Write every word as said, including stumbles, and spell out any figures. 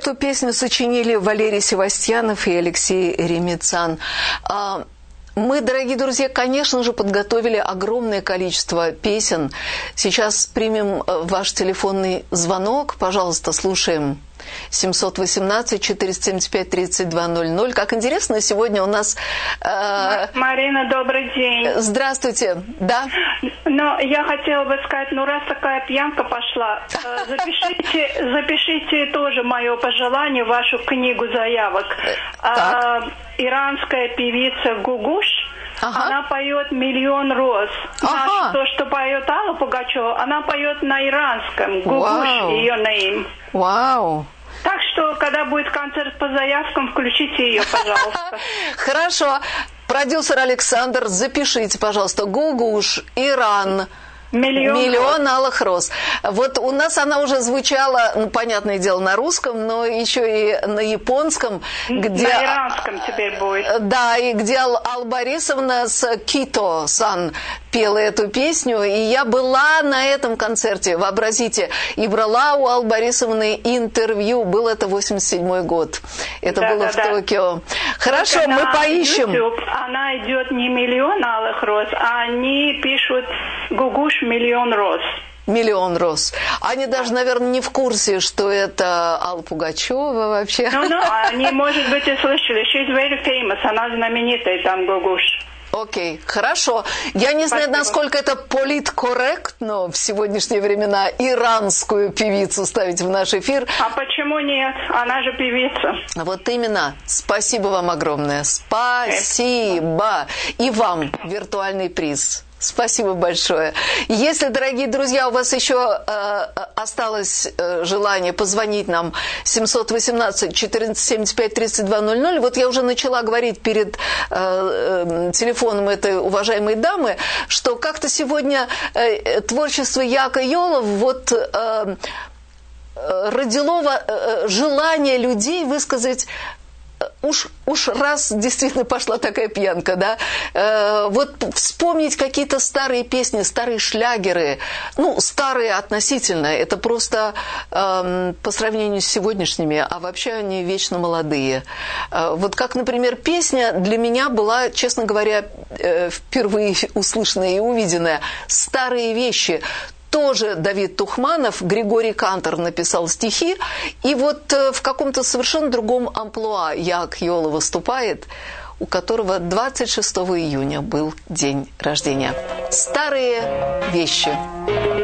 Эту песню сочинили Валерий Севастьянов и Алексей Ремицан. Мы, дорогие друзья, конечно же, подготовили огромное количество песен. Сейчас примем ваш телефонный звонок. Пожалуйста, слушаем. семьсот восемнадцать четыреста семьдесят пять тридцать два ноль ноль. Как интересно, сегодня у нас... Э... Марина, добрый день. Здравствуйте. Да? Но я хотела бы сказать, ну раз такая пьянка пошла, запишите, запишите тоже мое пожелание в вашу книгу заявок. А, иранская певица Гугуш, ага. Она поет «Миллион роз». Ага. Наш, то, что поет Алла Пугачева, она поет на иранском. Гугуш, ее name. Вау. Так что, когда будет концерт по заявкам, включите ее, пожалуйста. Хорошо. Продюсер Александр, запишите, пожалуйста, Гугуш, Иран. Миллион, Миллион алых роз. Вот у нас она уже звучала, ну, понятное дело, на русском, но еще и на японском, где... На иранском теперь будет. Да, и где Ал- Алла Борисовна с Кито-сан пела эту песню, и я была на этом концерте, вообразите, и брала у Аллы Борисовны интервью, был это восемьдесят седьмой год, это да, было да, в да. Токио. Хорошо, только мы поищем. YouTube она идет не «Миллион алых роз», а они пишут «Гугуш, миллион роз». Миллион роз. Они даже, наверное, не в курсе, что это Алла Пугачева вообще. Ну, ну, они, может быть, и слышали. She's very famous. Она знаменитая, там, Гугуш. Окей, okay, хорошо. Я не знаю, Спасибо. Насколько это политкорректно в сегодняшние времена иранскую певицу ставить в наш эфир. А почему нет? Она же певица. Вот именно. Спасибо вам огромное. Спасибо. И вам виртуальный приз. Спасибо большое. Если, дорогие друзья, у вас еще э, осталось э, желание позвонить нам семьсот восемнадцать четыреста семьдесят пять тридцать два ноль ноль, вот я уже начала говорить перед э, э, телефоном этой уважаемой дамы, что как-то сегодня э, творчество Яка Йолов вот э, родило э, желание людей высказать. Уж, уж раз действительно пошла такая пьянка, да, э, вот вспомнить какие-то старые песни, старые шлягеры, ну, старые относительно, это просто э, по сравнению с сегодняшними, а вообще они вечно молодые. Э, вот как, например, песня для меня была, честно говоря, э, впервые услышанная и увиденная «Старые вещи». Тоже Давид Тухманов, Григорий Кантор написал стихи, и вот в каком-то совершенно другом амплуа Як Йола выступает, у которого двадцать шестого июня был день рождения. «Старые вещи».